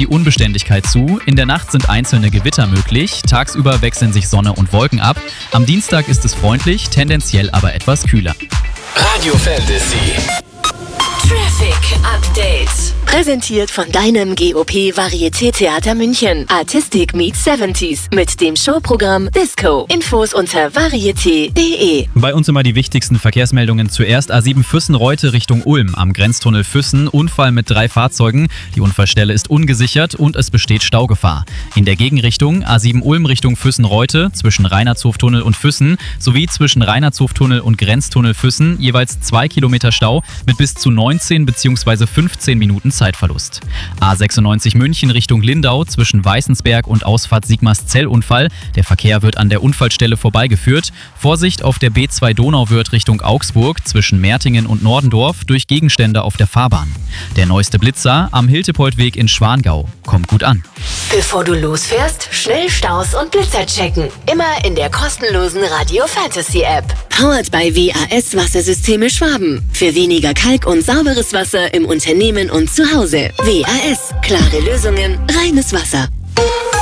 die Unbeständigkeit zu. In der Nacht sind einzelne Gewitter möglich. Tagsüber wechseln sich Sonne und Wolken ab. Am Dienstag ist es freundlich, tendenziell aber etwas kühler. Radio Fantasy. Traffic Update. Präsentiert von deinem GOP Varieté-Theater München. Artistic meets 70s mit dem Showprogramm Disco. Infos unter varieté.de. Bei uns immer die wichtigsten Verkehrsmeldungen. Zuerst A7 Füssen-Reute Richtung Ulm. Am Grenztunnel Füssen Unfall mit 3 Fahrzeugen. Die Unfallstelle ist ungesichert und es besteht Staugefahr. In der Gegenrichtung A7 Ulm Richtung Füssen-Reute zwischen Reinhardtshoftunnel und Füssen sowie zwischen Reinhardtshoftunnel und Grenztunnel Füssen jeweils 2 Kilometer Stau mit bis zu 19 bzw. 15 Minuten Zeitverlust. A96 München Richtung Lindau zwischen Weißensberg und Ausfahrt Sigmarszell Unfall. Der Verkehr wird an der Unfallstelle vorbeigeführt. Vorsicht auf der B2 Donauwörth Richtung Augsburg zwischen Mertingen und Nordendorf durch Gegenstände auf der Fahrbahn. Der neueste Blitzer am Hiltepoldweg in Schwangau. Kommt gut an. Bevor du losfährst, schnell Staus und Blitzer checken. Immer in der kostenlosen Radio Fantasy App. Powered by WAS Wassersysteme Schwaben. Für weniger Kalk und sauberes Wasser im Unternehmen und zu Hause. WAS. Klare Lösungen, reines Wasser.